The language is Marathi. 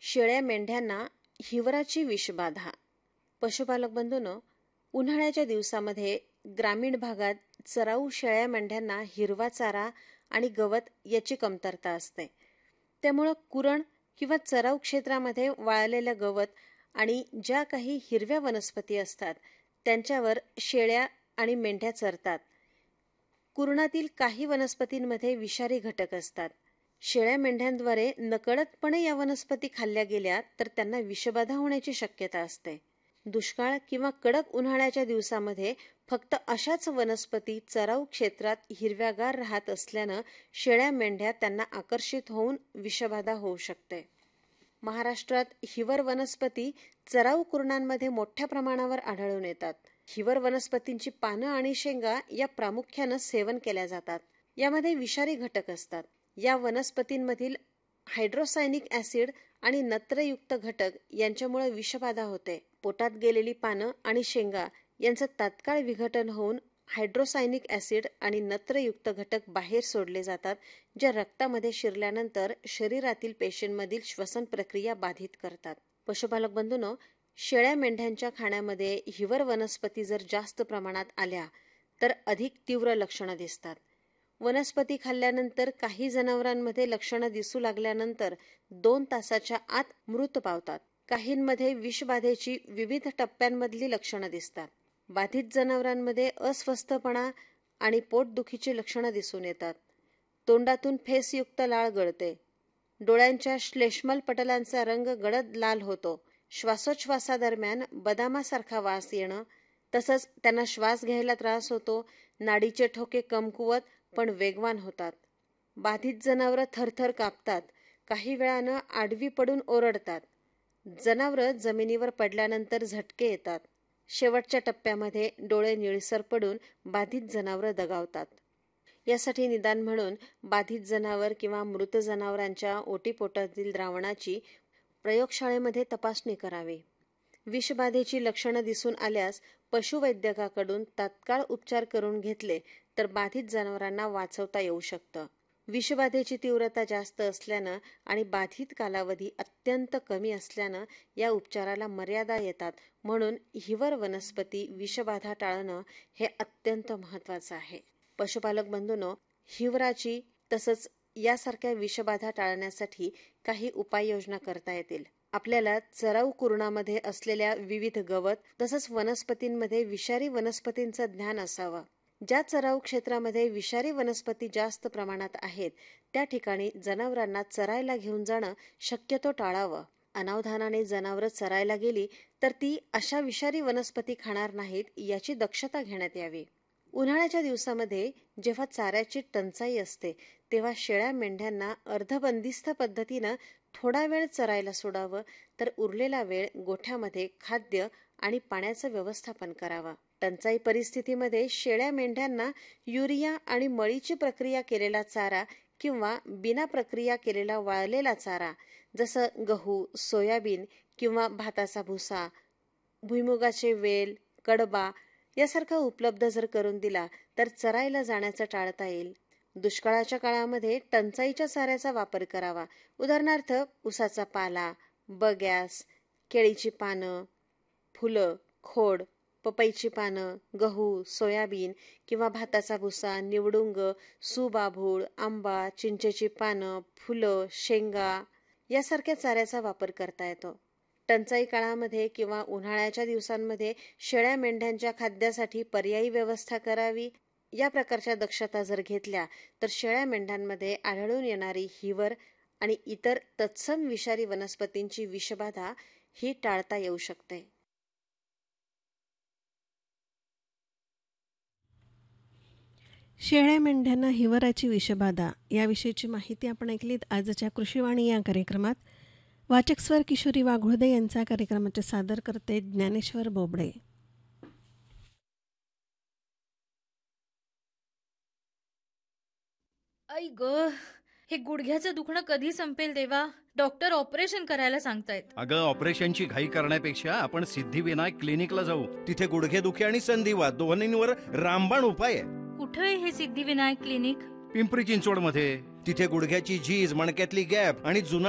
शेळ्या मेंढ्यांना हिवराची विषबाधा. पशुपालक बंधूंनो, उन्हाळ्याच्या दिवसामध्ये ग्रामीण भागात चराऊ शेळ्या मेंढ्यांना हिरवा चारा आणि गवत याची कमतरता असते. त्यामुळं कुरण किंवा चराऊ क्षेत्रामध्ये वाळलेलं गवत आणि ज्या काही हिरव्या वनस्पती असतात त्यांच्यावर शेळ्या आणि मेंढ्या चरतात. कुरणातील काही वनस्पतींमध्ये विषारी घटक असतात. शेळ्या मेंढ्यांद्वारे नकळतपणे या वनस्पती खाल्ल्या गेल्या तर त्यांना विषबाधा होण्याची शक्यता असते. दुष्काळ किंवा कडक उन्हाळ्याच्या दिवसामध्ये फक्त अशाच वनस्पती चराऊ क्षेत्रात हिरव्यागार राहत असल्यानं शेळ्या मेंढ्या त्यांना आकर्षित होऊन विषबाधा होऊ शकते. महाराष्ट्रात हिवर वनस्पती चराऊ कुरणांमध्ये मोठ्या प्रमाणावर आढळून येतात. हिवर वनस्पतींची पानं आणि शेंगा या प्रामुख्यानं सेवन केल्या जातात. यामध्ये विषारी घटक असतात. या वनस्पतींमधील हायड्रोसायनिक ऍसिड आणि नत्रयुक्त घटक यांच्यामुळे विषबाधा होते. पोटात गेलेली पानं आणि शेंगा यांचं तात्काळ विघटन होऊन हायड्रोसायनिक ऍसिड आणि नत्रयुक्त घटक बाहेर सोडले जातात, जे रक्तामध्ये शिरल्यानंतर शरीरातील पेशींमधील श्वसन प्रक्रिया बाधित करतात. पशुपालक बंधूंनो, शेळ्या मेंढ्यांच्या खाण्यामध्ये हिवर वनस्पती जर जास्त प्रमाणात आल्या तर अधिक तीव्र लक्षणं दिसतात. वनस्पती खाल्ल्यानंतर काही जनावरांमध्ये लक्षणं दिसू लागल्यानंतर 2 तासाच्या आत मृत पावतात. काहींमध्ये विषबाधेची विविध टप्प्यांमधली लक्षणं दिसतात. बाधित जनावरांमध्ये अस्वस्थपणा आणि पोटदुखीची लक्षणं दिसून येतात. तोंडातून फेसयुक्त लाळ गळते. डोळ्यांच्या श्लेष्मल पटलांचा रंग गडद लाल होतो. श्वासोच्छवासादरम्यान बदामासारखा वास येणं, तसंच त्यांना श्वास घ्यायला त्रास होतो. नाडीचे ठोके कमकुवत पण वेगवान होतात. बाधित जनावरं थरथर कापतात. काही वेळानं आडवी पडून ओरडतात. जनावरं जमिनीवर पडल्यानंतर झटके येतात. शेवटच्या टप्प्यामध्ये डोळे निळसर पडून बाधित जनावरं दगावतात. यासाठी निदान म्हणून बाधित जनावर किंवा मृत जनावरांच्या ओटीपोटातील द्रावणाची प्रयोगशाळेमध्ये तपासणी करावी. विषबाधेची लक्षणं दिसून आल्यास पशुवैद्यकाकडून तात्काळ उपचार करून घेतले तर बाधित जनावरांना वाचवता येऊ शकतं. विषबाधेची तीव्रता जास्त असल्यानं आणि बाधित कालावधी अत्यंत कमी असल्यानं या उपचाराला मर्यादा येतात. म्हणून हिवर वनस्पती विषबाधा टाळणं हे अत्यंत महत्त्वाचं आहे. पशुपालक बंधूंनो, हिवराची तसंच यासारख्या विषबाधा टाळण्यासाठी काही उपाययोजना करता येतील. आपल्याला चराऊ कुरणामध्ये असलेल्या विविध गवत तसंच वनस्पतींमध्ये विषारी वनस्पतींचं ज्ञान असावं. ज्या चराऊ क्षेत्रामध्ये विषारी वनस्पती जास्त प्रमाणात आहेत त्या ठिकाणी जनावरांना चरायला घेऊन जाणं शक्यतो टाळावं. अनावधानाने जनावरं चरायला गेली तर ती अशा विषारी वनस्पती खाणार नाहीत याची दक्षता घेण्यात यावी. उन्हाळ्याच्या दिवसामध्ये जेव्हा चाऱ्याची टंचाई असते तेव्हा शेळ्या मेंढ्यांना अर्धबंदिस्त पद्धतीनं थोडा वेळ चरायला सोडावं, तर उरलेला वेळ गोठ्यामध्ये खाद्य आणि पाण्याचं व्यवस्थापन करावं. टंचाई परिस्थितीमध्ये शेळ्या मेंढ्यांना युरिया आणि मळीची प्रक्रिया केलेला चारा किंवा बिना प्रक्रिया केलेला वाळलेला चारा जसं गहू, सोयाबीन किंवा भाताचा भुसा, भुईमुगाचे वेल, कडबा यासारखा उपलब्ध जर करून दिला तर चरायला जाण्याचं टाळता येईल. दुष्काळाच्या काळामध्ये टंचाईच्या चाऱ्याचा वापर करावा. उदाहरणार्थ उसाचा पाला, बगॅस, केळीची पानं, फुलं, खोड, पपईची पानं, गहू, सोयाबीन किंवा भाताचा भुसा, निवडुंग, सुबाभूळ, आंबा, चिंचेची पानं, फुलं, शेंगा यासारख्या चाऱ्याचा वापर करता येतो. टंचाई काळामध्ये किंवा उन्हाळ्याच्या दिवसांमध्ये शेळ्या मेंढ्यांच्या खाद्यासाठी पर्यायी व्यवस्था करावी. या प्रकारच्या दक्षता जर घेतल्या तर शेळ्या मेंढ्यांमध्ये आढळून येणारी हिवर आणि इतर तत्सम विषारी वनस्पतींची विषबाधा ही टाळता येऊ शकते. शेळ्या मेंढ्यांना हिवराची विषबाधा याविषयीची माहिती आपण ऐकलीत आजच्या कृषीवाणी या कार्यक्रमात. वाचक स्वर किशोरी वाघोळदे यांचा कार्यक्रमाचे सादर करते ज्ञानेश्वर बोबडे. आई ग, हे गुडघ्याचं दुखणं कधी संपेल देवा? डॉक्टर ऑपरेशन करायला सांगतायत. अगं, ऑपरेशनची घाई करण्यापेक्षा आपण सिद्धिविनायक क्लिनिकला जाऊ. तिथे गुडघेदुखी आणि संधिवात दोन्हींवर रामबाण उपाय आहे. कुठे आहे हे सिद्धिविनायक क्लिनिक? पिंपरी चिंचवड मध्ये. तिथे गुडघ्याची झीज, मणक्यातली गॅप आणि जुना